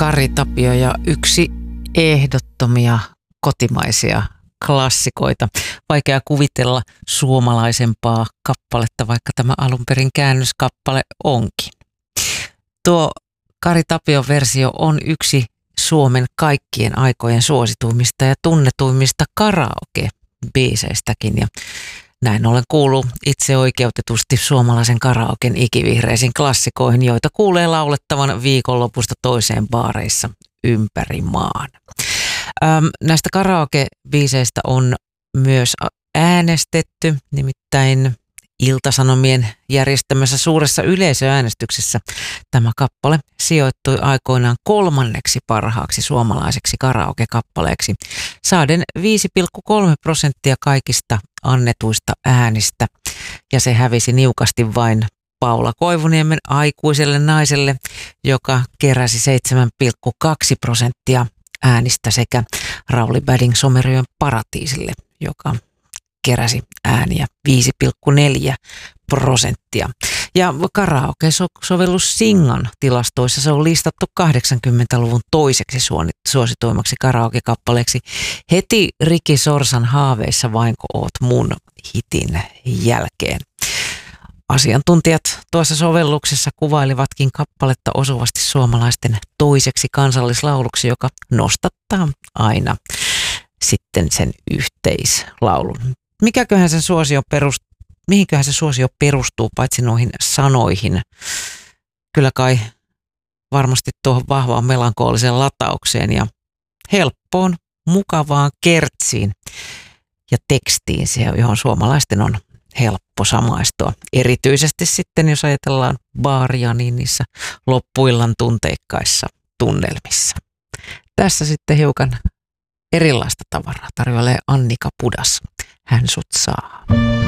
Kari Tapio ja yksi ehdottomia kotimaisia klassikoita. Vaikea kuvitella suomalaisempaa kappaletta, vaikka tämä alun perin käännöskappale onkin. Tuo Kari Tapion versio on yksi Suomen kaikkien aikojen suosituimmista ja tunnetuimmista karaoke-biiseistäkin. Ja näin ollen kuuluu itse oikeutetusti suomalaisen karaoken ikivihreisiin klassikoihin, joita kuulee laulettavan viikonlopusta toiseen baareissa ympäri maan. Näistä karaoke-biiseistä on myös äänestetty, nimittäin Ilta-Sanomien järjestämässä suuressa yleisöäänestyksessä tämä kappale sijoittui aikoinaan 3. parhaaksi suomalaiseksi karaoke-kappaleeksi, saaden 5,3% kaikista annetuista äänistä, ja se hävisi niukasti vain Paula Koivuniemen Aikuiselle naiselle, joka keräsi 7,2% äänistä, sekä Rauli Bading Somerjoen Paratiisille, joka keräsi ääniä 5,4%. Ja karaoke-sovellus Singan tilastoissa se on listattu 80-luvun toiseksi suosituimmaksi karaoke-kappaleeksi heti Riki Sorsan Haaveissa vainko oot mun hitin jälkeen. Asiantuntijat tuossa sovelluksessa kuvailivatkin kappaletta osuvasti suomalaisten toiseksi kansallislauluksi, joka nostattaa aina sitten sen yhteislaulun. Mihinköhän se suosio perustuu paitsi noihin sanoihin? Kyllä kai varmasti tuohon vahvaan melankooliseen lataukseen ja helppoon, mukavaan kertsiin ja tekstiin, johon suomalaisten on helppo samaistua. Erityisesti sitten, jos ajatellaan baaria, niin niissä loppuillan tunteikkaissa tunnelmissa. Tässä sitten hiukan erilaista tavaraa tarjoilee Annika Pudas. Hän sut saa.